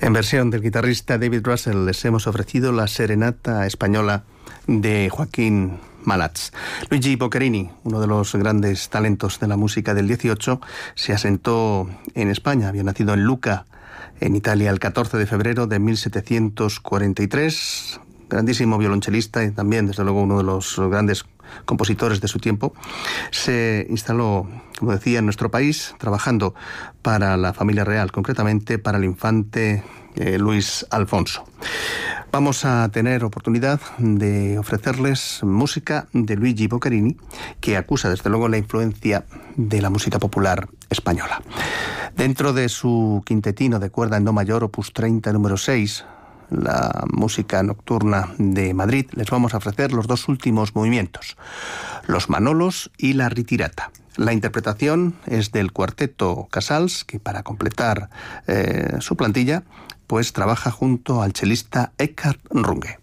En versión del guitarrista David Russell les hemos ofrecido la serenata española de Joaquín Malats. Luigi Boccherini, uno de los grandes talentos de la música del 18, se asentó en España. Había nacido en Lucca, en Italia, el 14 de febrero de 1743. Grandísimo violonchelista y también, desde luego, uno de los grandes compositores de su tiempo. Se instaló, como decía, en nuestro país, trabajando para la familia real, concretamente para el infante Luis Alfonso. Vamos a tener oportunidad de ofrecerles música de Luigi Boccherini, que acusa desde luego la influencia de la música popular española. Dentro de su quintetino de cuerda en do mayor, opus 30, número 6, la música nocturna de Madrid, les vamos a ofrecer los dos últimos movimientos, los Manolos y la Ritirata. La interpretación es del cuarteto Casals, que para completar su plantilla, pues trabaja junto al chelista Eckhard Runge.